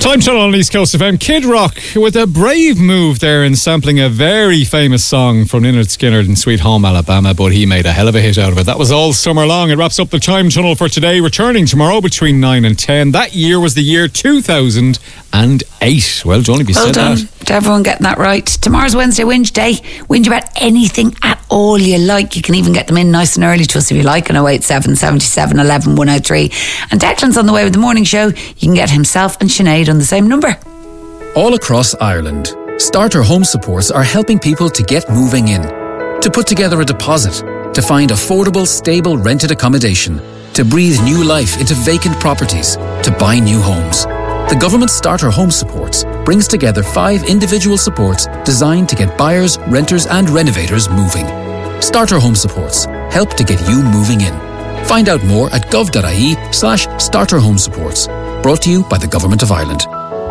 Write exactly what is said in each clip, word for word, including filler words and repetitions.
Time Tunnel on East Coast F M. Kid Rock with a brave move there in sampling a very famous song from Lynyrd Skynyrd in Sweet Home Alabama, but he made a hell of a hit out of it. That was all summer long. It wraps up the Time Tunnel for today, returning tomorrow between nine and ten. That year was the year two thousand eight. Well, Johnny, be well said done that. To everyone getting that right. Tomorrow's Wednesday Whinge Day. Whinge about anything at all you like. You can even get them in nice and early to us if you like on oh eight seven, seven seven, one one, one oh three. And Declan's on the way with the morning show. You can get himself and Sinead on the same number. All across Ireland, Starter Home Supports are helping people to get moving in, to put together a deposit, to find affordable, stable rented accommodation, to breathe new life into vacant properties, to buy new homes. The government Starter Home Supports brings together five individual supports designed to get buyers, renters and renovators moving. Starter Home Supports help to get you moving in. Find out more at gov.ie slash starter home supports. Brought to you by the Government of Ireland.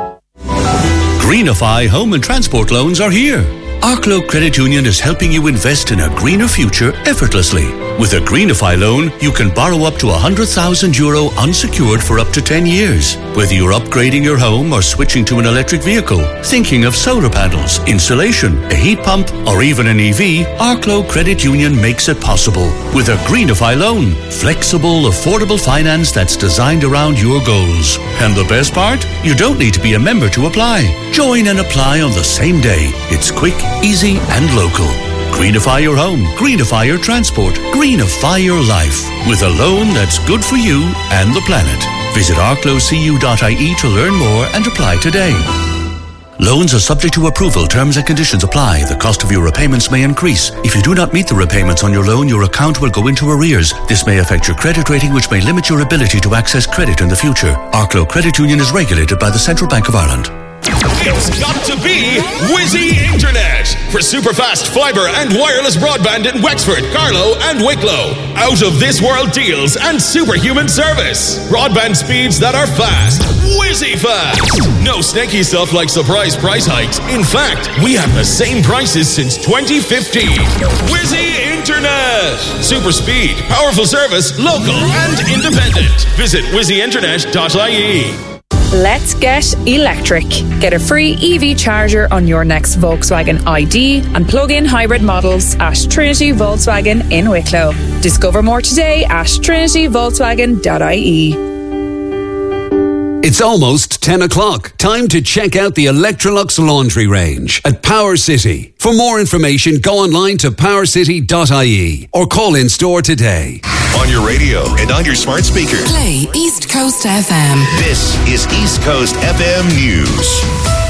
Greenify home and transport loans are here. Arklow Credit Union is helping you invest in a greener future effortlessly. With a Greenify loan, you can borrow up to one hundred thousand euro unsecured for up to ten years. Whether you're upgrading your home or switching to an electric vehicle, thinking of solar panels, insulation, a heat pump, or even an E V, Arklow Credit Union makes it possible. With a Greenify loan, flexible, affordable finance that's designed around your goals. And the best part? You don't need to be a member to apply. Join and apply on the same day. It's quick, easy and local. Greenify your home, greenify your transport, greenify your life with a loan that's good for you and the planet. Visit arklow c u dot i e to learn more and apply today. Loans are subject to approval. Terms and conditions apply. The cost of your repayments may increase. If you do not meet the repayments on your loan, your account will go into arrears. This may affect your credit rating, which may limit your ability to access credit in the future. Arklow Credit Union is regulated by the Central Bank of Ireland. It's got to be Whizzy Internet for superfast fibre and wireless broadband in Wexford, Carlow and Wicklow. Out of this world deals and superhuman service. Broadband speeds that are fast. Whizzy fast. No snaky stuff like surprise price hikes. In fact, we have the same prices since twenty fifteen. Whizzy Internet. Super speed, powerful service, local and independent. Visit whizzy internet dot i e. Let's get electric. Get a free E V charger on your next Volkswagen I D and plug-in hybrid models at Trinity Volkswagen in Wicklow. Discover more today at trinity volkswagen dot i e. It's almost ten o'clock. Time to check out the Electrolux laundry range at Power City. For more information, go online to power city dot i e or call in store today. On your radio and on your smart speaker. Play East Coast F M. This is East Coast F M News.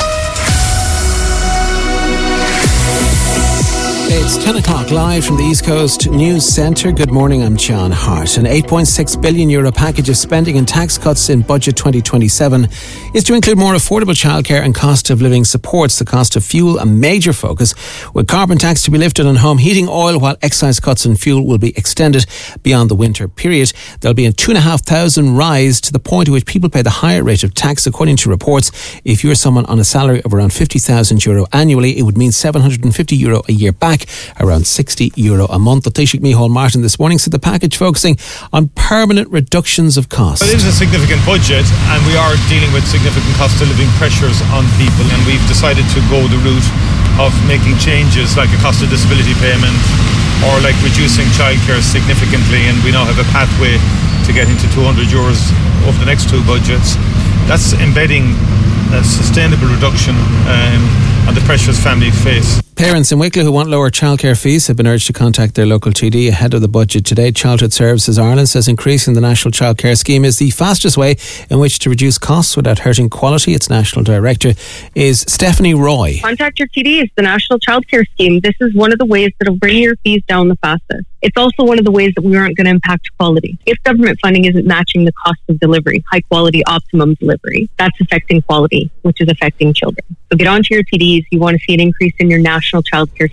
It's ten o'clock live from the East Coast News Centre. Good morning, I'm John Hart. An eight point six billion euro package of spending and tax cuts in Budget twenty twenty-seven is to include more affordable childcare and cost of living supports. The cost of fuel a major focus, with carbon tax to be lifted on home heating oil, while excise cuts on fuel will be extended beyond the winter period. There'll be a two and a half thousand rise to the point at which people pay the higher rate of tax, according to reports. If you're someone on a salary of around fifty thousand euro annually, it would mean seven hundred fifty euro a year back, around sixty euro a month. The Taoiseach Micheál Martin this morning said the package focusing on permanent reductions of costs. It is a significant budget, and we are dealing with significant cost of living pressures on people, and we've decided to go the route of making changes like a cost of disability payment or like reducing childcare significantly, and we now have a pathway to getting to two hundred euros over the next two budgets. That's embedding a sustainable reduction um, on the pressures families face. Parents in Wicklow who want lower childcare fees have been urged to contact their local T D ahead of the budget today. Childhood Services Ireland says increasing the National Childcare Scheme is the fastest way in which to reduce costs without hurting quality. Its National Director is Stephanie Roy. Contact your T D. It's the National Childcare Scheme. This is one of the ways that will bring your fees down the fastest. It's also one of the ways that we aren't going to impact quality. If government funding isn't matching the cost of delivery, high quality, optimum delivery, that's affecting quality, which is affecting children. So get onto your T Ds. You want to see an increase in your National Childcare Scheme.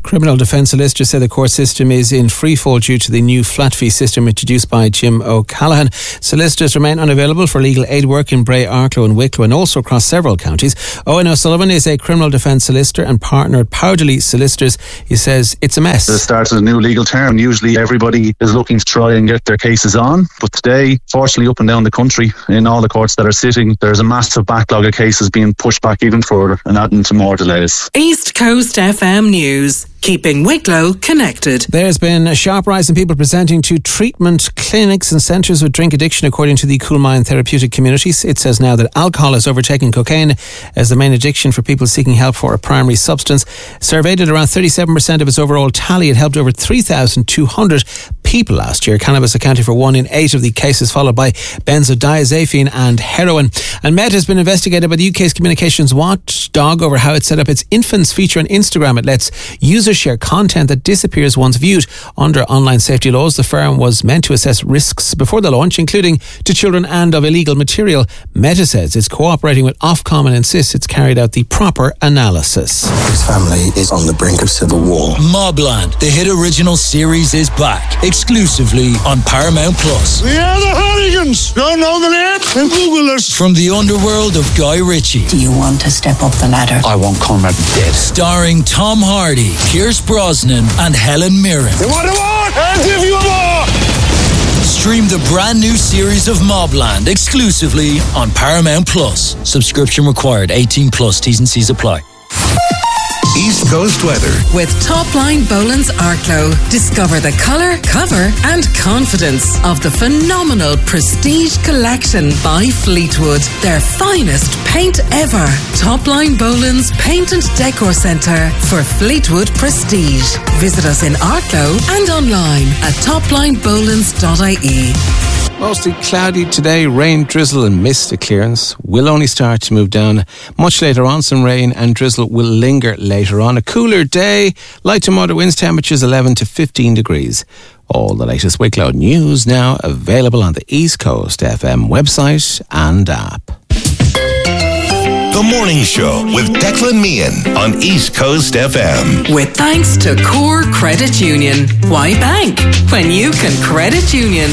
Criminal defence solicitors say the court system is in freefall due to the new flat fee system introduced by Jim O'Callaghan. Solicitors remain unavailable for legal aid work in Bray, Arklow and Wicklow and also across several counties. Owen O'Sullivan is a criminal defence solicitor and partner at Powderly Solicitors. He says it's a mess. The start of a new legal term. Usually everybody is looking to try and get their cases on. But today, fortunately, up and down the country, in all the courts that are sitting, there's a massive backlog of cases being pushed back even further and adding to more delays. East Coast F M News. Keeping Wicklow connected. There's been a sharp rise in people presenting to treatment clinics and centres with drink addiction, according to the Coolmine Therapeutic Communities. It says now that alcohol has overtaken cocaine as the main addiction for people seeking help for a primary substance. Surveyed at around thirty-seven percent of its overall tally, it helped over three thousand two hundred people last year. Cannabis accounting for one in eight of the cases, followed by benzodiazepine and heroin. And Met has been investigated by the U K's communications watchdog over how it set up its infants feature on Instagram. It lets users share content that disappears once viewed. Under online safety laws, the firm was meant to assess risks before the launch, including to children and of illegal material. Meta says it's cooperating with Ofcom and insists it's carried out the proper analysis. His family is on the brink of civil war. Mobland, the hit original series, is back exclusively on Paramount Plus. We are the Hardigans. Don't know the name? And Google us. From the underworld of Guy Ritchie. Do you want to step up the ladder? I want Conrad dead. Starring Tom Hardy, Pierce Brosnan and Helen Mirren. You want a war? I'll give you a war! Stream the brand new series of Mobland exclusively on Paramount Plus. Subscription required. eighteen plus. T's and C's apply. East Coast weather. With Topline Boland's Arklow. Discover the colour, cover and confidence of the phenomenal Prestige Collection by Fleetwood. Their finest paint ever. Topline Boland's Paint and Decor Centre for Fleetwood Prestige. Visit us in Arklow and online at topline bolands dot I E. Mostly cloudy today, rain, drizzle and mist clearance will only start to move down much later on. Some rain and drizzle will linger later on. A cooler day, light to moderate winds, temperatures eleven to fifteen degrees. All the latest Wicklow news now available on the East Coast F M website and app. The Morning Show with Declan Meehan on East Coast F M. With thanks to Core Credit Union. Why bank when you can credit union?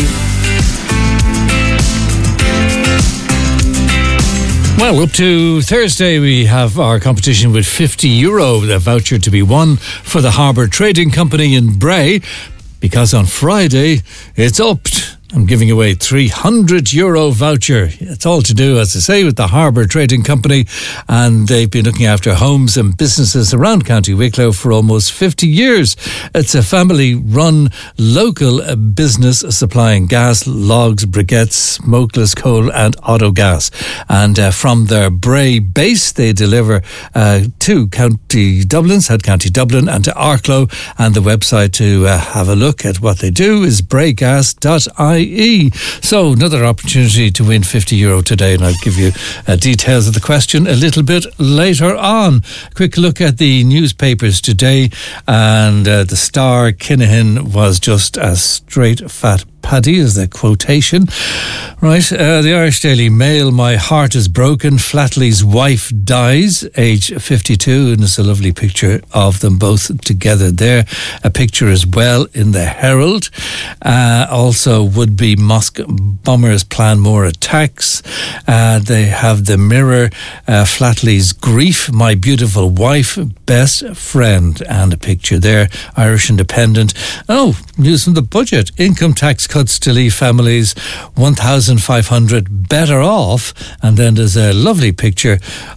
Well, up to Thursday, we have our competition with fifty euro, the voucher to be won for the Harbour Trading Company in Bray, because on Friday, it's upped. I'm giving away three hundred euro voucher. It's all to do, as I say, with the Harbour Trading Company, and they've been looking after homes and businesses around County Wicklow for almost fifty years. It's a family-run local business supplying gas, logs, briquettes, smokeless coal and auto gas. And uh, from their Bray base, they deliver uh, to County Dublin, South County Dublin and to Arklow. And the website to uh, have a look at what they do is braygas dot I E. So another opportunity to win fifty euro today, and I'll give you uh, details of the question a little bit later on. Quick look at the newspapers today, and uh, the Star, Kinahan was just a straight fat paddy is the quotation. Right, uh, the Irish Daily Mail, my heart is broken. Flatley's wife dies, age fifty-two, and it's a lovely picture of them both together there. A picture as well in the Herald. Uh, also, would-be mosque bombers plan more attacks. Uh, they have the Mirror, uh, Flatley's grief, my beautiful wife, best friend, and a picture there. Irish Independent. Oh, news from the budget. Income tax cuts to leave families one thousand five hundred better off. And then there's a lovely picture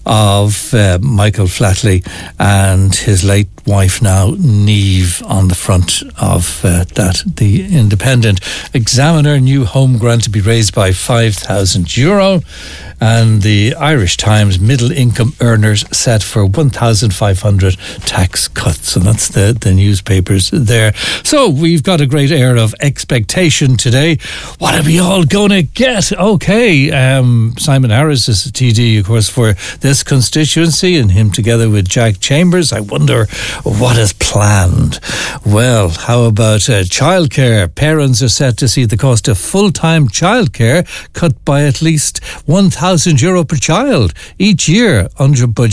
of uh, Michael Flatley and his late wife now, Niamh, on the front of uh, that. The Independent. Examiner, new home grant to be raised by five thousand euro. And the Irish Times, middle income earners set for one thousand five hundred tax cuts. And that's the, the newspapers there. So we've got a great air of expectation today. What are we all going to get? Okay, um, Simon Harris is the T D, of course, for this constituency, and him together with Jack Chambers. I wonder what is planned. Well, how about uh, childcare? Parents are set to see the cost of full-time childcare cut by at least one thousand euro per child each year under budget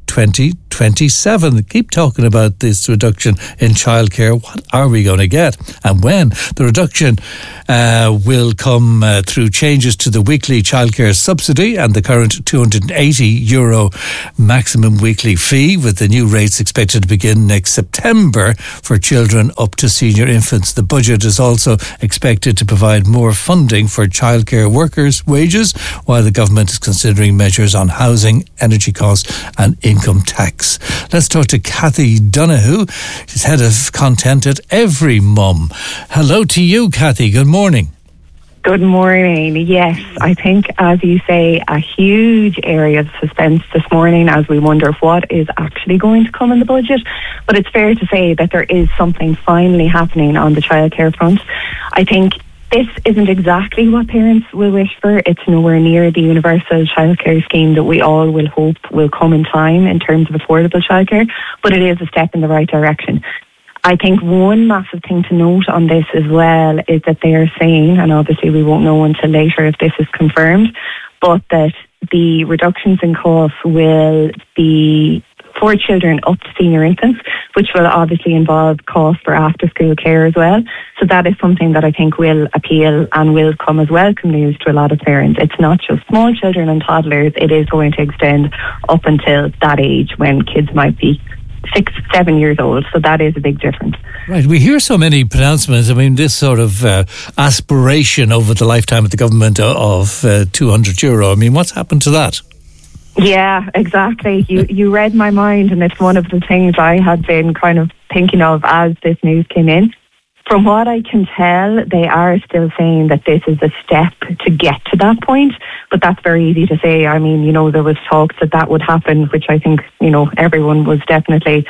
twenty twenty-seven. Keep talking about this reduction in childcare. What are we going to get and when? The reduction uh, will come uh, through changes to the weekly childcare subsidy and the current two hundred eighty euro maximum weekly fee, with the new rates expected to begin next September for children up to senior infants. The budget is also expected to provide more funding for childcare workers' wages, while the government is considering measures on housing, energy costs and income tax. Let's talk to Kathy Donoghue. She's head of content at Every Mum. Hello to you, Kathy. Good morning. Good morning. Yes, I think, as you say, a huge area of suspense this morning as we wonder what is actually going to come in the budget. But it's fair to say that there is something finally happening on the childcare front. I think this isn't exactly what parents will wish for. It's nowhere near the universal childcare scheme that we all will hope will come in time in terms of affordable childcare, but it is a step in the right direction. I think one massive thing to note on this as well is that they are saying, and obviously we won't know until later if this is confirmed, but that the reductions in costs will be for children up to senior infants, which will obviously involve costs for after-school care as well. So that is something that I think will appeal and will come as welcome news to a lot of parents. It's not just small children and toddlers. It is going to extend up until that age when kids might be six, seven years old. So that is a big difference. Right. We hear so many pronouncements. I mean, this sort of uh, aspiration over the lifetime of the government of uh, two hundred euro. I mean, what's happened to that? Yeah, exactly. You you read my mind, and it's one of the things I had been kind of thinking of as this news came in. From what I can tell, they are still saying that this is a step to get to that point, but that's very easy to say. I mean, you know, there was talks that that would happen, which I think, you know, everyone was definitely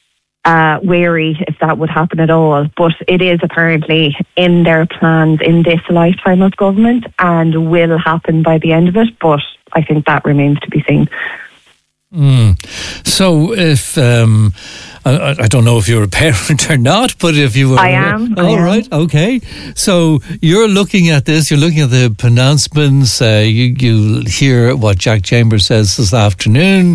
uh, wary if that would happen at all. But it is apparently in their plans in this lifetime of government and will happen by the end of it, but I think that remains to be seen. Mm. So if um, I, I don't know if you're a parent or not, but if you were, I am. All I right, am. okay. So you're looking at this. You're looking at the pronouncements. Uh, you you hear what Jack Chambers says this afternoon.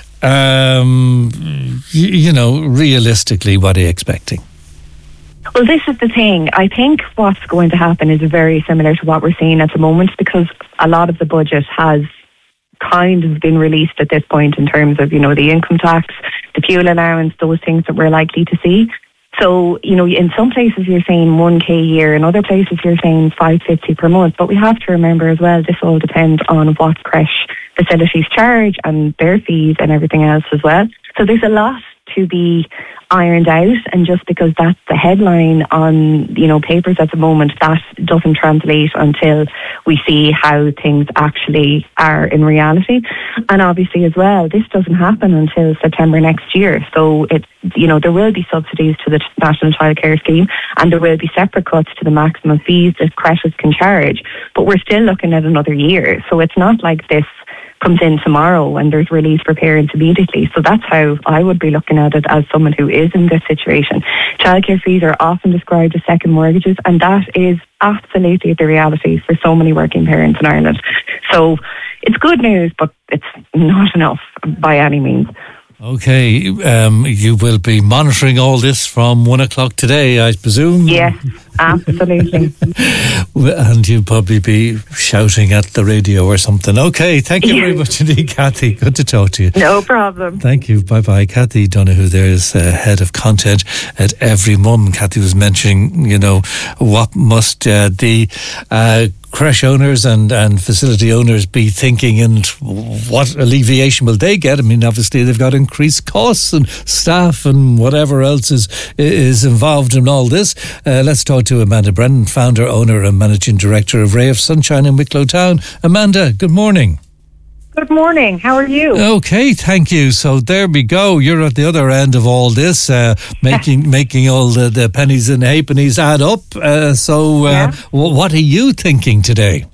Um, you, you know, realistically, what are you expecting? Well, this is the thing. I think what's going to happen is very similar to what we're seeing at the moment, because a lot of the budget has kind of been released at this point in terms of, you know, the income tax, the fuel allowance, those things that we're likely to see. So, you know, in some places you're saying one K a year, in other places you're saying five fifty per month. But we have to remember as well, this all depends on what creche facilities charge and their fees and everything else as well. So there's a lot to be ironed out, and just because that's the headline on, you know, papers at the moment, that doesn't translate until we see how things actually are in reality. And obviously as well, this doesn't happen until September next year. So it, you know, there will be subsidies to the National Childcare Scheme, and there will be separate cuts to the maximum fees that creches can charge. But we're still looking at another year. So it's not like this comes in tomorrow and there's relief for parents immediately. So that's how I would be looking at it as someone who is in this situation. Childcare fees are often described as second mortgages, and that is absolutely the reality for so many working parents in Ireland. So it's good news, but it's not enough by any means. Okay, um, you will be monitoring all this from one o'clock today, I presume? Yes, absolutely. And you'll probably be shouting at the radio or something. Okay, thank you very much indeed, Kathy. Good to talk to you. No problem. Thank you. Bye-bye. Kathy Donoghue there is uh, head of content at Every Mum. Kathy was mentioning, you know, what must uh, the uh, creche owners and, and facility owners be thinking, and what alleviation will they get? I mean, obviously they've got increased costs and staff and whatever else is is involved in all this. Uh, let's talk to Amanda Brennan, founder, owner and managing director of Ray of Sunshine in Wicklow Town. Amanda, good morning. Good morning. How are you? Okay, thank you. So there we go. You're at the other end of all this, uh, making making all the, the pennies and halfpennies add up. Uh, so uh, Yeah. w- what are you thinking today?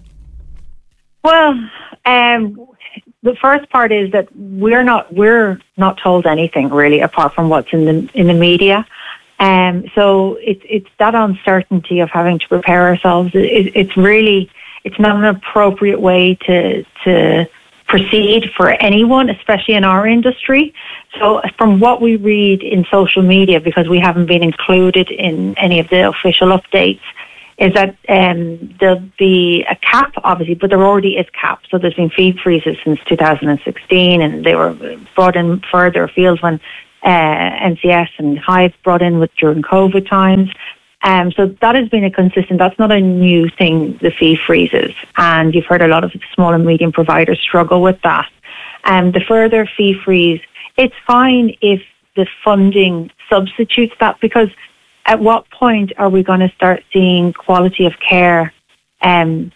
Well, um, the first part is that we're not we're not told anything really, apart from what's in the in the media. Um, so it's it's that uncertainty of having to prepare ourselves. It, it's really it's not an appropriate way to to proceed for anyone, especially in our industry. So from what we read in social media, because we haven't been included in any of the official updates, is that um, there'll be a cap, obviously, but there already is cap. So there's been fee freezes since two thousand sixteen, and they were brought in further afield when uh, N C S and Hive brought in with during COVID times. Um, so that has been a consistent, that's not a new thing, the fee freezes. And you've heard a lot of small and medium providers struggle with that. Um, the further fee freeze, it's fine if the funding substitutes that, because at what point are we going to start seeing quality of care, um,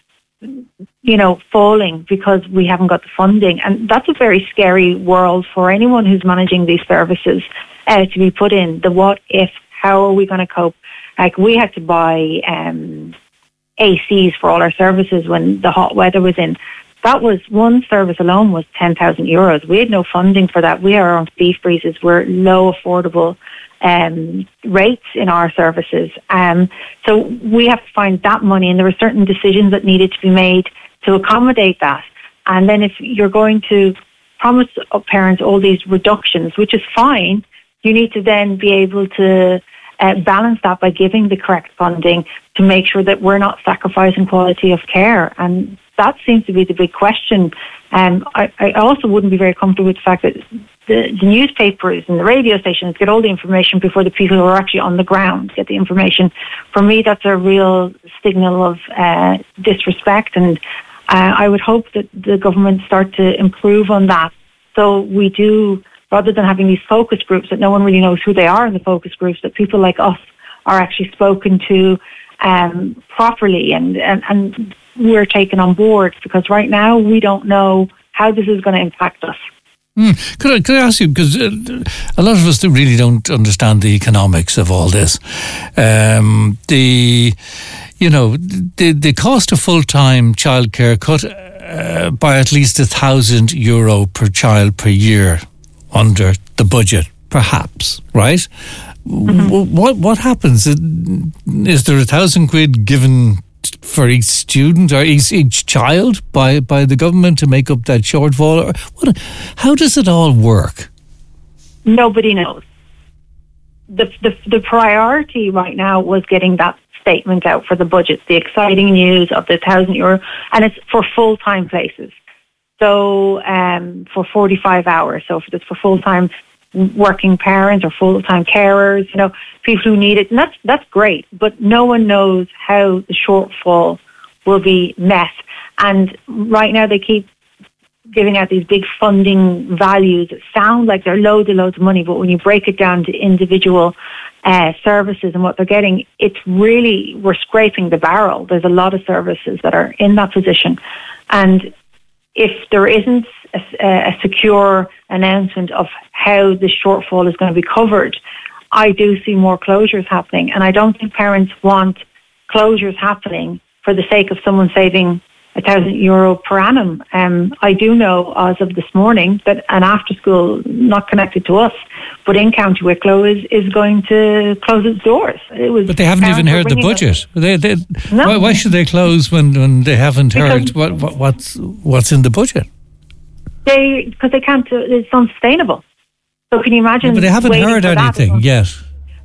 you know, falling because we haven't got the funding? And that's a very scary world for anyone who's managing these services uh, to be put in. The what if, how are we going to cope? Like, we had to buy um, A Cs for all our services when the hot weather was in. That was, one service alone was ten thousand euros. We had no funding for that. We are on fee freezes. We're low affordable um, rates in our services. Um, so we have to find that money, and there were certain decisions that needed to be made to accommodate that. And then if you're going to promise parents all these reductions, which is fine, you need to then be able to Uh, balance that by giving the correct funding to make sure that we're not sacrificing quality of care. And that seems to be the big question. Um, I, I also wouldn't be very comfortable with the fact that the, the newspapers and the radio stations get all the information before the people who are actually on the ground get the information. For me, that's a real signal of uh, disrespect, and uh, I would hope that the government start to improve on that. So we do, rather than having these focus groups that no one really knows who they are in the focus groups, that people like us are actually spoken to um, properly and, and, and we're taken on board, because right now we don't know how this is going to impact us. Mm. Could I, could I ask you, because uh, a lot of us really don't understand the economics of all this. Um, the, you know, the, the cost of full-time childcare cut uh, by at least a thousand euro per child per year under the budget, perhaps, right? Mm-hmm. What what happens? Is there a thousand quid given for each student or each, each child by, by the government to make up that shortfall? Or what? How does it all work? Nobody knows. The, the the priority right now was getting that statement out for the budget, the exciting news of the thousand euro, and it's for full-time places. So um, for forty-five hours, so if it's for full-time working parents or full-time carers, you know, people who need it, and that's, that's great, but no one knows how the shortfall will be met. And right now they keep giving out these big funding values that sound like they're loads and loads of money, but when you break it down to individual uh, services and what they're getting, it's really, we're scraping the barrel. There's a lot of services that are in that position. And if there isn't a, a secure announcement of how the shortfall is going to be covered, I do see more closures happening. And I don't think parents want closures happening for the sake of someone saving a thousand euro per annum. Um, I do know, as of this morning, that an after school not connected to us, but in County Wicklow, is, is going to close its doors. It was but they haven't even heard the budget. They, they, no. why, why should they close when, when they haven't because heard what, what, what's what's in the budget? They because they can't. It's unsustainable. So can you imagine? Yeah, but they haven't heard anything yet.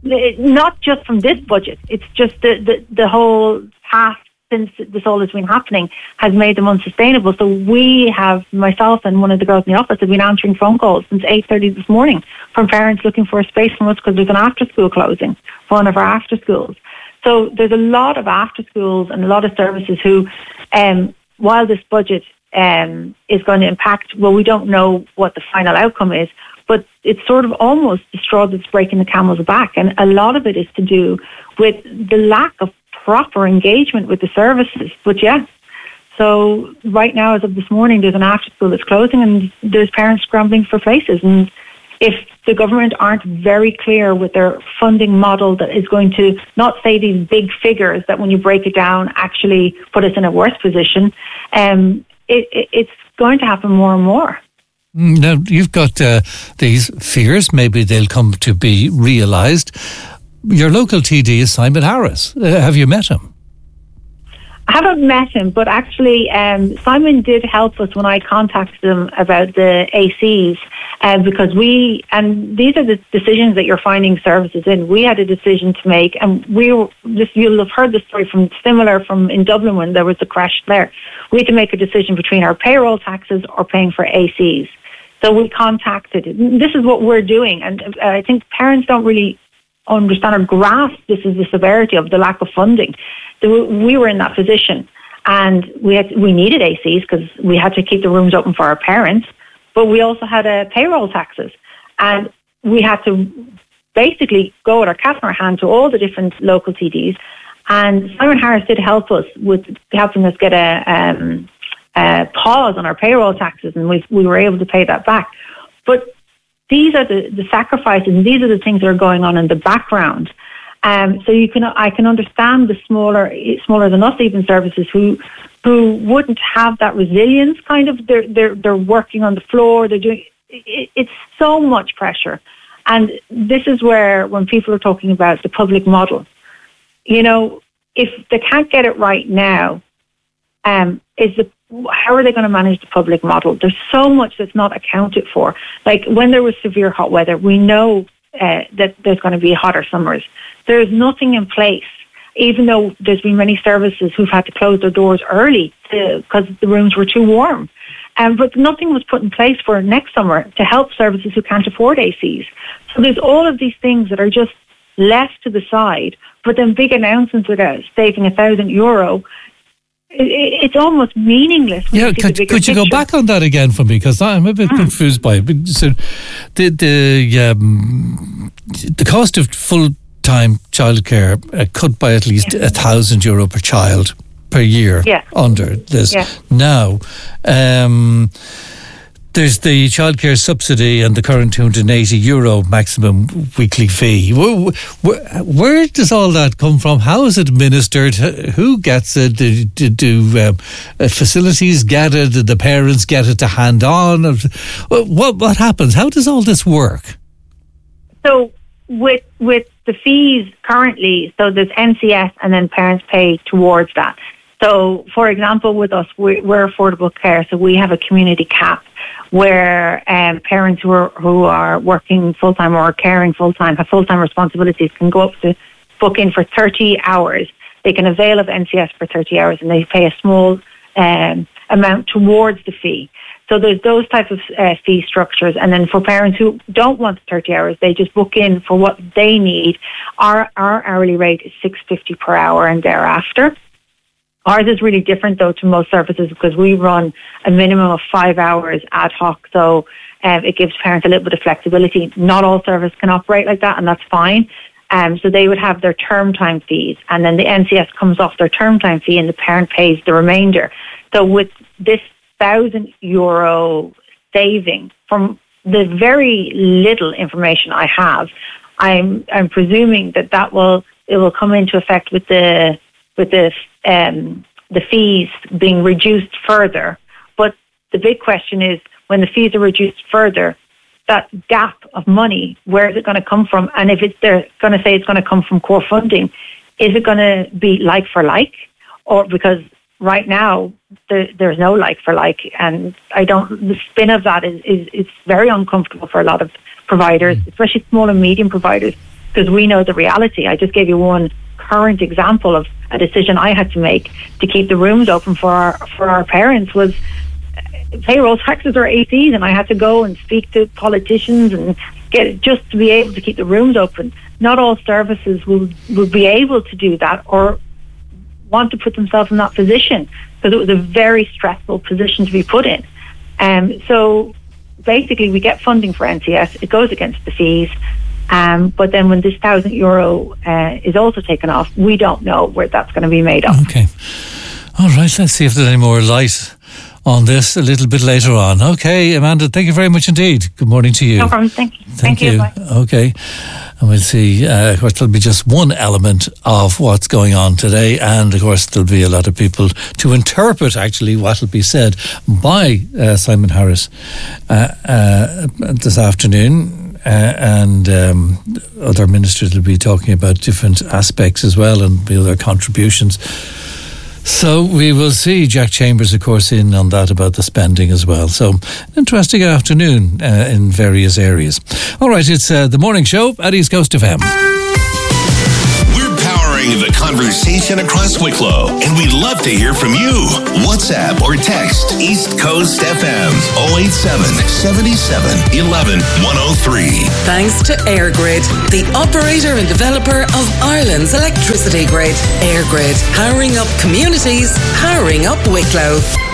Not just from this budget. It's just the the, the whole past. Since this all has been happening, has made them unsustainable. So we have, myself and one of the girls in the office, have been answering phone calls since eight thirty this morning from parents looking for a space from us because there's an after-school closing for one of our after-schools. So there's a lot of after-schools and a lot of services who, um, while this budget um, is going to impact, well, we don't know what the final outcome is, but it's sort of almost the straw that's breaking the camel's back. And a lot of it is to do with the lack of proper engagement with the services. But yeah, so right now, as of this morning, there's an after school that's closing and there's parents scrambling for places. And if the government aren't very clear with their funding model that is going to not say these big figures that when you break it down actually put us in a worse position, um, it, it, it's going to happen more and more. Now, you've got uh, these fears, maybe they'll come to be realised. Your local T D is Simon Harris. Uh, have you met him? I haven't met him, but actually um, Simon did help us when I contacted him about the A Cs, uh, because we, and these are the decisions that you're finding services in. We had a decision to make, and we were, this, you'll have heard the story from similar from in Dublin when there was the crash there. We had to make a decision between our payroll taxes or paying for A Cs. So we contacted, this is what we're doing, and uh, I think parents don't really understand or grasp this is the severity of the lack of funding. We were in that position, and we had we needed A Cs because we had to keep the rooms open for our parents, but we also had uh, payroll taxes, and we had to basically go with our cat in our hand to all the different local T Ds. And Simon Harris did help us with helping us get a, um, a pause on our payroll taxes, and we we were able to pay that back. But these are the, the sacrifices, and these are the things that are going on in the background. Um, so you can, I can understand the smaller, smaller than us even services who, who wouldn't have that resilience. Kind of, they're they're they're working on the floor. They're doing. It, it's so much pressure, and this is where when people are talking about the public model, you know, if they can't get it right now, um, is the how are they going to manage the public model? There's so much that's not accounted for. Like when there was severe hot weather, we know uh, that there's going to be hotter summers. There's nothing in place, even though there's been many services who've had to close their doors early because the rooms were too warm. Um, but nothing was put in place for next summer to help services who can't afford A Cs. So there's all of these things that are just left to the side, but then big announcements about saving a thousand euro. It's almost meaningless. Yeah, could, could you go back on that again for me? Because I'm a bit mm. confused by it. So the the um, the cost of full time childcare uh, cut by at least a yeah. thousand euro per child per year. Yeah. Under this yeah. now. Um, There's the childcare subsidy and the current two hundred eighty euro maximum weekly fee. Where, where, where does all that come from? How is it administered? Who gets it? Do, do, do um, facilities get it? Do the parents get it to hand on? What what happens? How does all this work? So with with the fees currently, so there's N C S and then parents pay towards that. So, for example, with us, we're, we're affordable care, so we have a community cap where um, parents who are, who are working full-time or caring full-time, have full-time responsibilities, can go up to book in for thirty hours. They can avail of N C S for thirty hours, and they pay a small um, amount towards the fee. So there's those types of uh, fee structures. And then for parents who don't want the thirty hours, they just book in for what they need. Our, our hourly rate is six fifty per hour and thereafter. Ours is really different, though, to most services because we run a minimum of five hours ad hoc. So um, it gives parents a little bit of flexibility. Not all services can operate like that, and that's fine. Um, so they would have their term time fees, and then the N C S comes off their term time fee, and the parent pays the remainder. So with this thousand euro saving, from the very little information I have, I'm I'm presuming that that will it will come into effect with the with the um, the fees being reduced further. But the big question is, when the fees are reduced further, that gap of money, where is it going to come from? And if it's they're going to say it's going to come from core funding, is it going to be like for like? Or because right now there, there's no like for like, and I don't. The spin of that is is is very uncomfortable for a lot of providers, especially small and medium providers, because we know the reality. I just gave you one current example of a decision I had to make to keep the rooms open for our for our parents was payroll taxes or A Cs, and I had to go and speak to politicians and get it just to be able to keep the rooms open. Not all services will will be able to do that or want to put themselves in that position, because it was a very stressful position to be put in. Um, so basically we get funding for N C S, it goes against the fees. Um, but then when this thousand euro uh, is also taken off, we don't know where that's going to be made up. Okay. All right, let's see if there's any more light on this a little bit later on. Okay, Amanda, thank you very much indeed. Good morning to you. No problem. Thank you. Thank, thank you. you. Bye. Okay. And we'll see, uh, of course, there'll be just one element of what's going on today. And, of course, there'll be a lot of people to interpret, actually, what will be said by uh, Simon Harris uh, uh, this afternoon. Uh, and um, other ministers will be talking about different aspects as well, and the other contributions So we will see Jack Chambers, of course, in on that about the spending as well. So interesting afternoon uh, in various areas. All right, it's uh, the morning show at East Coast F M. We're powering the conversation across Wicklow, and we'd love to hear from you. WhatsApp or text East Coast F M oh eight seven, seven seven, one one, one oh three. Thanks to EirGrid, the operator and developer of Ireland's electricity grid. EirGrid, powering up communities, powering up Wicklow.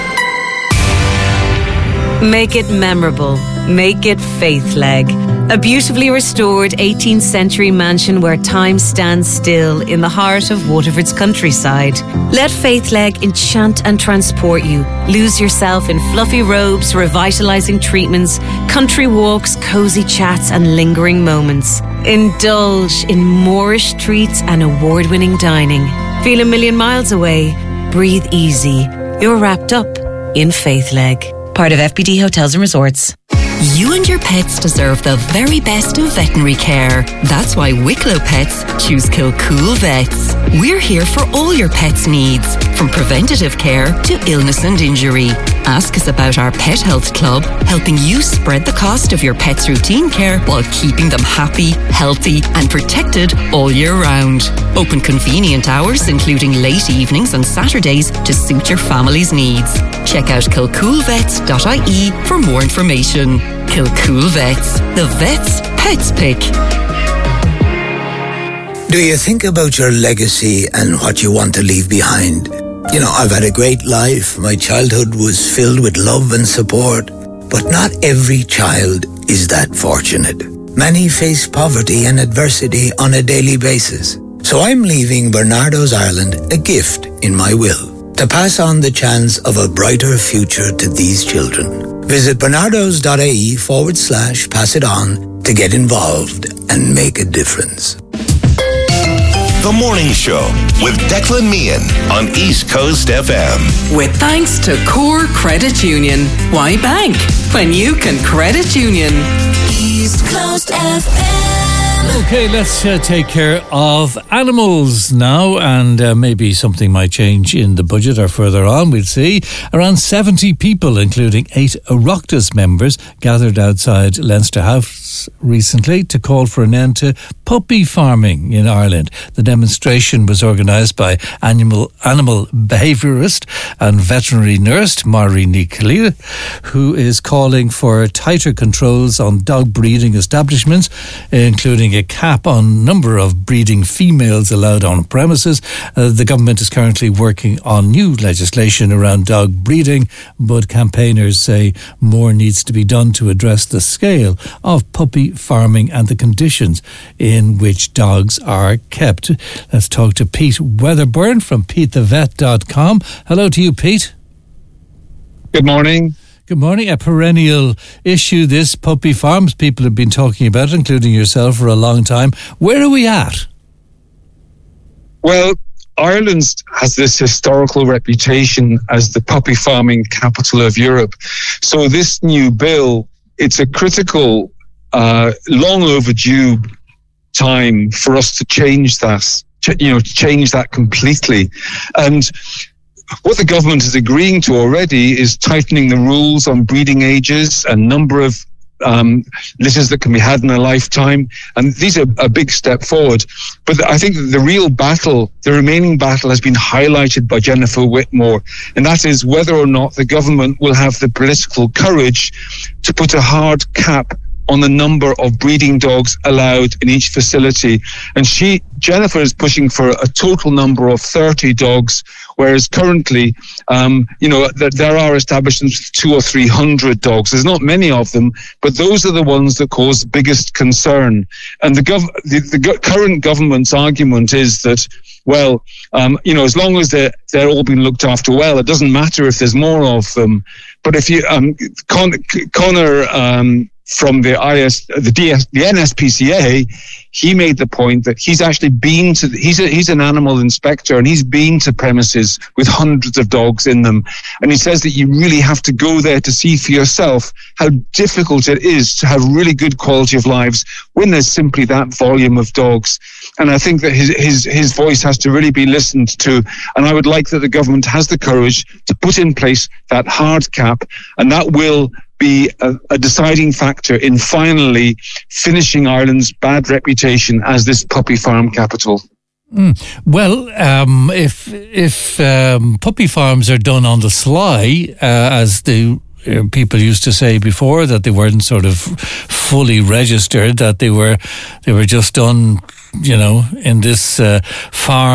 Make it memorable. Make it Faithleg. A beautifully restored eighteenth century mansion where time stands still in the heart of Waterford's countryside. Let Faithleg enchant and transport you. Lose yourself in fluffy robes, revitalising treatments, country walks, cosy chats and lingering moments. Indulge in Moorish treats and award-winning dining. Feel a million miles away. Breathe easy. You're wrapped up in Faithleg. Part of F B D Hotels and Resorts. You and your pets deserve the very best of veterinary care. That's why Wicklow Pets choose Kilcool Vets. We're here for all your pets' needs, from preventative care to illness and injury. Ask us about our Pet Health Club, helping you spread the cost of your pet's routine care while keeping them happy, healthy and protected all year round. Open convenient hours, including late evenings and Saturdays, to suit your family's needs. Check out kilcool vets dot I E for more information. Kilcool Vets, the vet's pets pick. Do you think about your legacy and what you want to leave behind? You know, I've had a great life. My childhood was filled with love and support. But not every child is that fortunate. Many face poverty and adversity on a daily basis. So I'm leaving Bernardo's Ireland a gift in my will, to pass on the chance of a brighter future to these children. Visit bernardos.ie forward slash pass it on to get involved and make a difference. The Morning Show with Declan Meehan on East Coast F M. With thanks to Core Credit Union. Why bank when you can credit union? East Coast F M. Okay, let's uh, take care of animals now, and uh, maybe something might change in the budget or further on, we'll see. Around seventy people, including eight Oireachtas members, gathered outside Leinster House recently to call for an end to puppy farming in Ireland. The demonstration was organised by animal animal behaviourist and veterinary nurse Maureen Nicolia, who is calling for tighter controls on dog breeding establishments, including a cap on number of breeding females allowed on premises. Uh, the government is currently working on new legislation around dog breeding, but campaigners say more needs to be done to address the scale of puppy farming and the conditions in which dogs are kept. Let's talk to Pete Weatherburn from pete the vet dot com. Hello to you, Pete. Good morning. Good morning. A perennial issue, this puppy farms. People have been talking about it, including yourself, for a long time. Where are we at? Well, Ireland has this historical reputation as the puppy farming capital of Europe. So this new bill, it's a critical, uh, long overdue time for us to change that, you know, change that completely. And what the government is agreeing to already is tightening the rules on breeding ages and number of um, litters that can be had in a lifetime. And these are a big step forward. But I think the real battle, the remaining battle, has been highlighted by Jennifer Whitmore. And that is whether or not the government will have the political courage to put a hard cap on the number of breeding dogs allowed in each facility. And she, Jennifer, is pushing for a total number of thirty dogs, whereas currently, um, you know, th- there are establishments with two or three hundred dogs. There's not many of them, but those are the ones that cause the biggest concern. And the, gov- the, the go- current government's argument is that, well, um, you know, as long as they're, they're all being looked after well, it doesn't matter if there's more of them. But if you, um, Con- Connor, um, from the I S, the D S, the N S P C A, he made the point that he's actually been to, he's a, he's an animal inspector, and he's been to premises with hundreds of dogs in them. And he says that you really have to go there to see for yourself how difficult it is to have really good quality of lives when there's simply that volume of dogs. And I think that his, his, his voice has to really be listened to. And I would like that the government has the courage to put in place that hard cap, and that will be a, a deciding factor in finally finishing Ireland's bad reputation as this puppy farm capital. Mm. Well, um, if if um, puppy farms are done on the sly, uh, as the uh, people used to say before, that they weren't sort of fully registered, that they were they were just done, you know, in this uh, farm